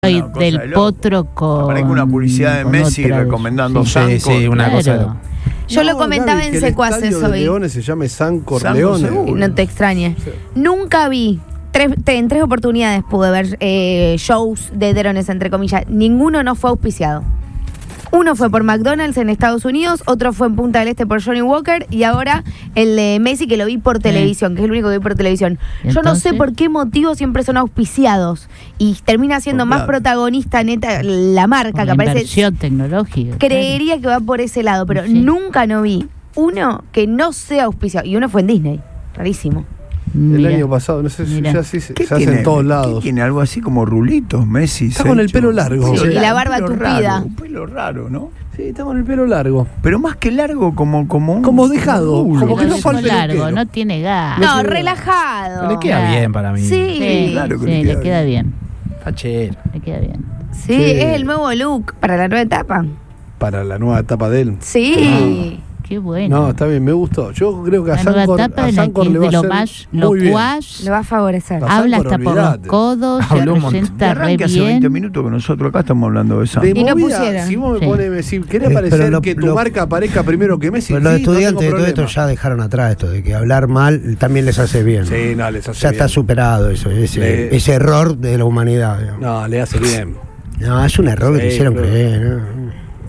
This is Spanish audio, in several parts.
del potro con... Parece una publicidad de Messi recomendando Sancor. Sí, una cosa. Yo lo comentaba en Secuaces hoy. El Leones se llame Sancor Leones. No te extrañes. Sí. Nunca vi, en tres oportunidades pude ver shows de drones, entre comillas. Ninguno no fue auspiciado. Uno fue por McDonald's en Estados Unidos, otro fue en Punta del Este por Johnny Walker y ahora el de Messi, que lo vi por televisión, que es el único que vi por televisión. Yo no sé por qué motivo siempre son auspiciados y termina siendo más protagonista neta la marca por que aparece. Inversión tecnológica. Creería que va por ese lado, pero nunca no vi uno que no sea auspiciado. Y uno fue en Disney, rarísimo. El año pasado, no sé si ya se hace en todos lados. Tiene algo así como rulitos, Messi. Está con el pelo largo. Sí, y la barba tupida. Un pelo raro, ¿no? Sí, está con el pelo largo. Pero más que largo, como dejado. Como que no falta largo, no tiene gas. No, relajado. Le queda bien para mí. Sí, claro que le queda bien. Fachero. Le queda bien. Sí, es el nuevo look para la nueva etapa. Para la nueva etapa de él. Sí. Qué bueno. No, está bien, me gustó. Yo creo que a Sancor le va a hacer más locuaz, le va a favorecer. Habla hasta por los codos, se presenta re bien. Hace 20 minutos que nosotros acá estamos hablando de Sancor. Y no pusieron. Si vos me pones Messi, ¿querés parecer que tu marca aparezca primero que Messi? Pero los estudiantes de todo esto ya dejaron atrás esto, de que hablar mal también les hace bien. Sí, no, les hace ya bien. está superado eso, ese error de la humanidad. Digamos. No, le hace bien. No, es un error que te hicieron creer, ¿no?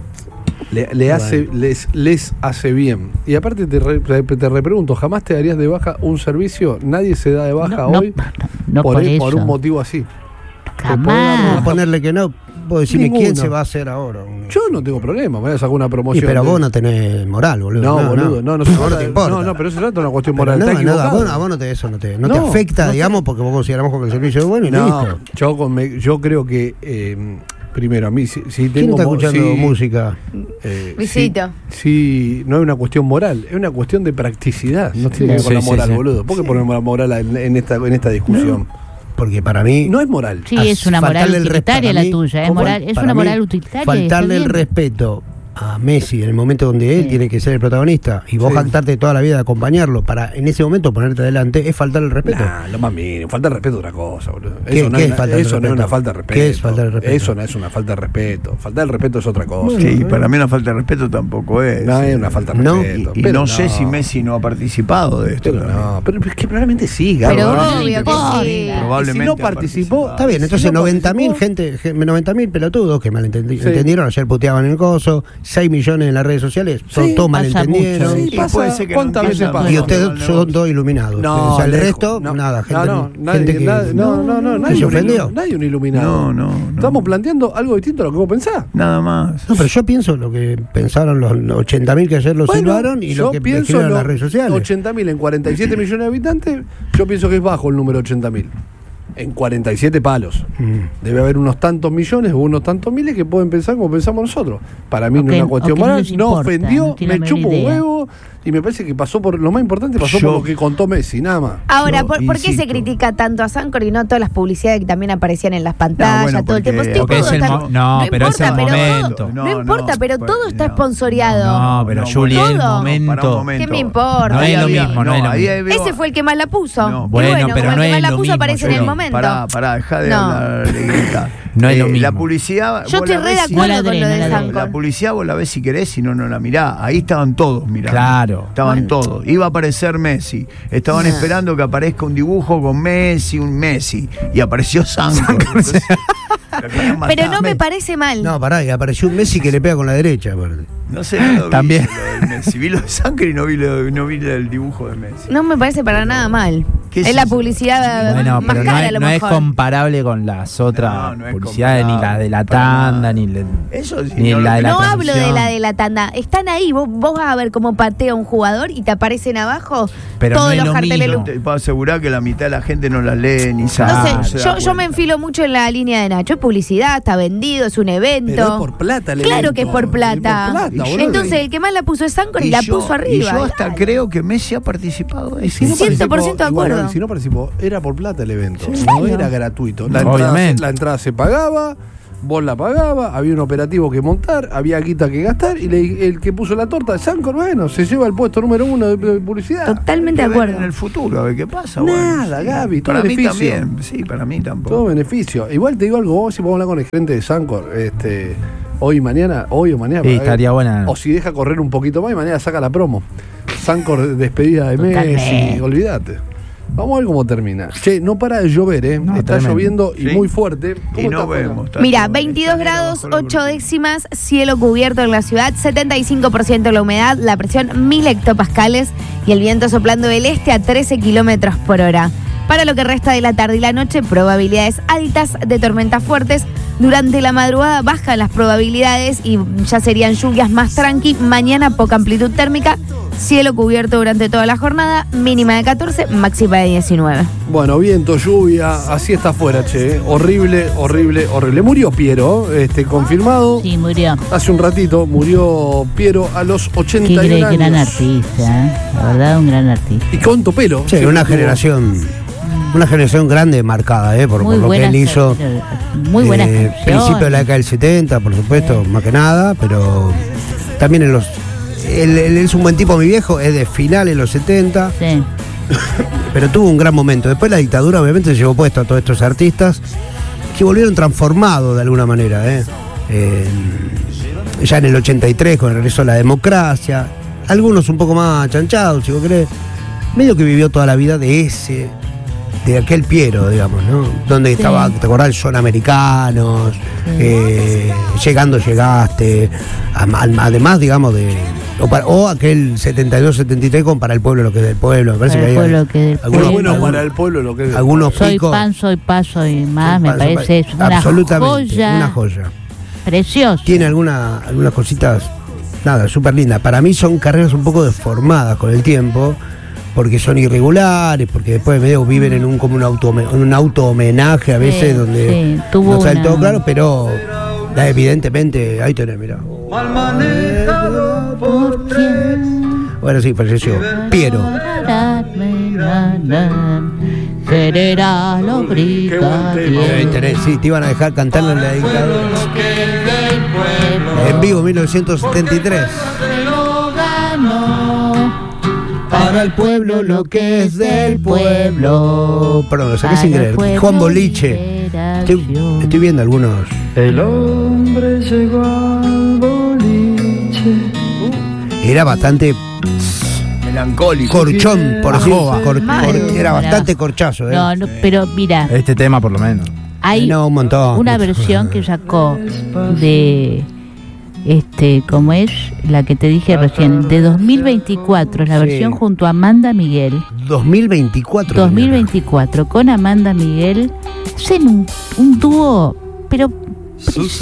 Les hace bien. Y aparte te repregunto, ¿jamás te darías de baja un servicio? Nadie se da de baja hoy por un motivo así. Jamás. A ponerle que no, vos decime quién se va a hacer ahora. Yo no tengo problema, me voy a sacar una promoción. Pero vos no tenés moral, boludo. No, boludo, no te importa. No, pero eso no es una cuestión moral. No, a vos no te afecta, digamos, porque vos consideramos que el servicio es bueno y listo. Yo creo que primero, a mí, si ¿quién tengo está escuchando música? Visito. Sí, no es una cuestión moral, es una cuestión de practicidad. No tiene que ver con la moral, boludo. ¿Por qué ponemos la moral en esta discusión? Porque para mí no es moral. Sí, es una moral utilitaria la tuya. Es una moral utilitaria. Faltarle el respeto a Messi en el momento donde él tiene que ser el protagonista y vos jactarte toda la vida de acompañarlo para en ese momento ponerte adelante, es faltar el respeto. Lo más mínimo, falta de respeto es otra cosa, boludo. Eso no es una falta de respeto. ¿Qué es falta de respeto? Eso no es una falta de respeto. Falta de respeto es otra cosa. Sí, para mí una falta de respeto tampoco es. No es una falta de respeto. Y no sé si Messi no ha participado de esto. Pero es que probablemente sí, Pero obvio que sí. Probablemente si no participó, está bien, entonces 90.000 pelotudos que malentendieron, ayer puteaban el coso, 6 millones en la redes sociales, todos malentendieron. Sí, pasa, ¿cuántas veces pasa? Y ustedes son todos iluminados. No, o sea, el resto, nada, gente que nadie se ofendió. Nadie un iluminado. No. Estamos planteando algo distinto a lo que vos pensás. Nada más. No, pero yo pienso lo que pensaron los 80.000 que ayer lo silbaron y lo que escribieron en las redes sociales. 80.000 en 47 millones de habitantes, yo pienso que es bajo el número 80.000. En 47 palos. Debe haber unos tantos millones o unos tantos miles que pueden pensar como pensamos nosotros. Para mí no es una cuestión moral, no ofendió, me chupo un huevo y me parece que pasó por lo más importante, por lo que contó Messi, nada más. Ahora, ¿por qué se critica tanto a Sancor y no todas las publicidades que también aparecían en las pantallas todo el tiempo? Pero es el momento. No importa, pero todo está esponsoreado. No, pero Juli, es el momento. ¿Qué me importa? No es lo mismo, no es lo mismo. Ese fue el que más la puso. Bueno, pero no es lo mismo. El que más la puso aparece en el momento. Pará, dejá de hablar, Leguita. No es lo mismo. La publicidad. Yo estoy re de acuerdo con lo de Sancor. La publicidad vos la ves si querés, si no la mirás. Ahí estaban todos mirando. Claro. Estaban todos. Iba a aparecer Messi. Estaban esperando que aparezca un dibujo con Messi, un Messi. Y apareció Sancor. Entonces, pero no me parece mal. No, pará, y apareció un Messi que le pega con la derecha. No sé, no lo vi. También. Messi. Vi lo de Sancor y no vi el dibujo de Messi. No me parece para nada mal. Es la publicidad más cara, a lo mejor. No es comparable con las otras publicidades, ni la de la tanda, ni la de la No hablo de la de la tanda. Están ahí, vos vas a ver cómo patea un jugador y te aparecen abajo todos los carteles. Te puedo asegurar que la mitad de la gente no las lee ni sabe. No sé, yo me enfilo mucho en la línea de Nacho. Es publicidad, está vendido, es un evento. Pero es por plata, claro que es por plata. Entonces el que más la puso es Sancor y la puso arriba. Y yo hasta creo que Messi ha participado de eso. 100% de acuerdo. Si no participó, era por plata el evento. Sí, no era gratuito. La entrada se pagaba. vos la pagabas, había un operativo que montar, había guita que gastar, y el que puso la torta, Sancor, bueno, se lleva el puesto número 1 de publicidad. Totalmente de acuerdo. En el futuro, a ver qué pasa. Nada, bueno, Gaby, todo para beneficio. mí también, sí, para mí tampoco. Todo beneficio. Igual te digo algo, vos si podemos hablar con el gerente de Sancor, hoy o mañana. Sí, estaría buena. O si deja correr un poquito más y mañana saca la promo. Sancor despedida de Messi, olvídate. Vamos a ver cómo termina. Che, no para de llover, No, está tremendo. lloviendo y muy fuerte. Y no vemos. Mira, 22 grados, 8 décimas, cielo cubierto en la ciudad, 75% de la humedad, la presión 1000 hectopascales y el viento soplando del este a 13 kilómetros por hora. Para lo que resta de la tarde y la noche, probabilidades altas de tormentas fuertes. Durante la madrugada bajan las probabilidades y ya serían lluvias más tranqui. Mañana poca amplitud térmica, cielo cubierto durante toda la jornada, mínima de 14, máxima de 19. Bueno, viento, lluvia, así está afuera, che. Horrible, horrible, horrible. Murió Piero, confirmado. Sí, murió. Hace un ratito murió Piero a los 81 años. Qué gran artista, la verdad, un gran artista. Y con pelo. Sí, una generación grande marcada, por lo que él hizo. Muy buena principio de la década del 70, por supuesto, más que nada, pero también él es un buen tipo, mi viejo, es de finales de los 70. Sí. Pero tuvo un gran momento. Después la dictadura obviamente se llevó puesto a todos estos artistas que volvieron transformados de alguna manera. Ya en el 83 con el regreso a la democracia, algunos un poco más chanchados, si vos querés. Medio que vivió toda la vida de aquel Piero, digamos, ¿no? Donde estaba, ¿te acordás? Son americanos, llegaste, además, digamos, o aquel 72-73 con Para el pueblo lo que es del pueblo. Me parece que hay algunos para el pueblo lo que es. Algunos soy picos. Soy pan, soy más, me parece es una absolutamente, joya. una joya. Preciosa. Tiene algunas cositas, nada, súper lindas. Para mí son carreras un poco deformadas con el tiempo, porque son irregulares, porque después medio viven en un auto homenaje a veces, donde no sale todo claro, pero evidentemente, ahí tenés, mirá. Bueno, sí, falleció Piero. Sí, te iban a dejar cantando en la dictadura. En vivo, 1973. Para el pueblo lo que es del pueblo. Perdón, lo saqué sin querer. Juan Boliche. Estoy viendo algunos. El hombre llegó al boliche. Era bastante melancólico. Corchón, por así era bastante corchazo. No, pero mira. Este tema por lo menos. Hay un montón. Una versión que sacó de como es la que te dije recién, de 2024, la versión junto a Amanda Miguel. 2024 con Amanda Miguel, hacen un dúo, pero